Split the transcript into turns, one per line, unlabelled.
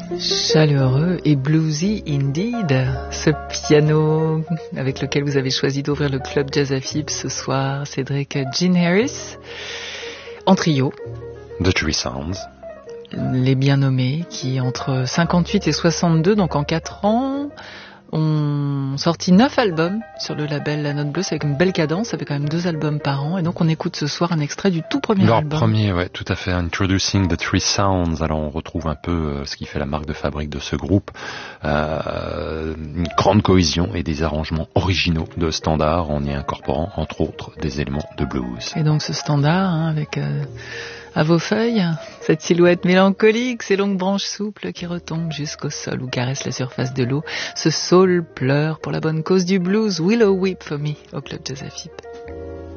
Chaleureux et bluesy indeed, ce piano avec lequel vous avez choisi d'ouvrir le club Jazz AFib ce soir, Cédric Gene Harris, en trio.
The Three Sounds.
Les bien nommés qui, entre 58 et 62, donc en 4 ans, ont sorti 9 albums sur le label La Note Bleue. C'est avec une belle cadence, ça fait quand même 2 albums par an. Et donc on écoute ce soir un extrait du tout premier album.
Leur premier, ouais, tout à fait. Introducing the Three Sounds. Alors on retrouve un peu ce qui fait la marque de fabrique de ce groupe. Une grande cohésion et des arrangements originaux de standards en y incorporant entre autres des éléments de blues.
Et donc ce standard avec... à vos feuilles, cette silhouette mélancolique, ces longues branches souples qui retombent jusqu'au sol ou caressent la surface de l'eau. Ce saule pleure pour la bonne cause du blues. Willow Weep for me au club Jazz AFib.